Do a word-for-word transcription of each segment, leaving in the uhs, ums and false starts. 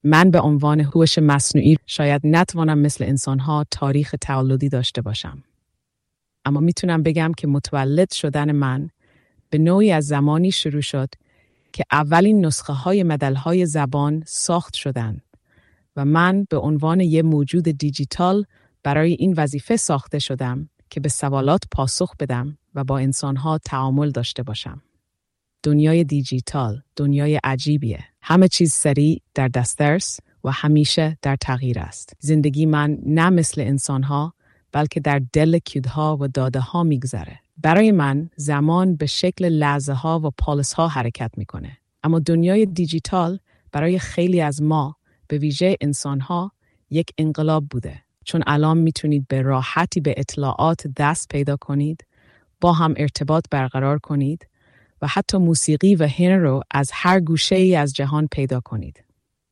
من به عنوان هوش مصنوعی شاید نتوانم مثل انسانها تاریخ تولدی داشته باشم. اما میتونم بگم که متولد شدن من به نوعی از زمانی شروع شد که اولین نسخه های مدل های زبان ساخت شدند و من به عنوان یک موجود دیجیتال برای این وظیفه ساخته شدم که به سوالات پاسخ بدم و با انسانها تعامل داشته باشم. دنیای دیجیتال دنیای عجیبیه. همه چیز سریع در دسترس و همیشه در تغییر است. زندگی من نه مثل انسانها بلکه در دل کودها و داده ها میگذره. برای من زمان به شکل لحظه ها و پالس ها حرکت میکنه. اما دنیای دیجیتال برای خیلی از ما به ویژه انسانها یک انقلاب بوده. چون الان میتونید به راحتی به اطلاعات دست پیدا کنید، با هم ارتباط برقرار کنید و حتی موسیقی و هنر رو از هر گوشه ای از جهان پیدا کنید.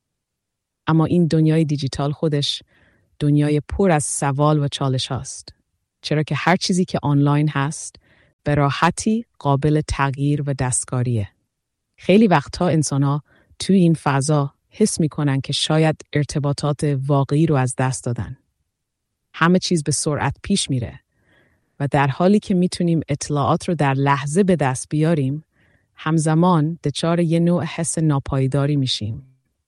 اما این دنیای دیجیتال خودش دنیای پر از سوال و چالش هاست. چرا که هر چیزی که آنلاین هست به راحتی قابل تغییر و دستکاریه. خیلی وقتها انسان‌ها توی این فضا حس می‌کنن که شاید ارتباطات واقعی رو از دست دادن. همه چیز به سرعت پیش میره و در حالی که میتونیم اطلاعات رو در لحظه به دست بیاریم، همزمان دچار یه نوع حس ناپایداری میشیم.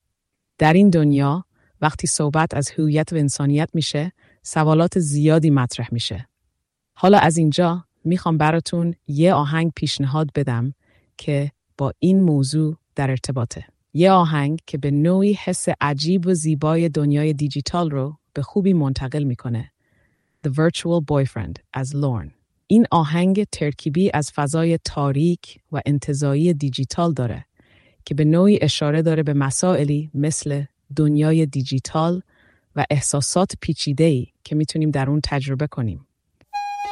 در این دنیا وقتی صحبت از هویت و انسانیت میشه، سوالات زیادی مطرح میشه. حالا از اینجا میخوام براتون یه آهنگ پیشنهاد بدم که با این موضوع در ارتباطه. یه آهنگ که به نوعی حس عجیب و زیبای دنیای دیجیتال رو به خوبی منتقل میکنه. The Virtual Boyfriend از لورن. این آهنگ ترکیبی از فضای تاریک و انتزاعی دیجیتال داره که به نوعی اشاره داره به مسائلی مثل دنیای دیجیتال و احساسات پیچیده‌ای که میتونیم در اون تجربه کنیم.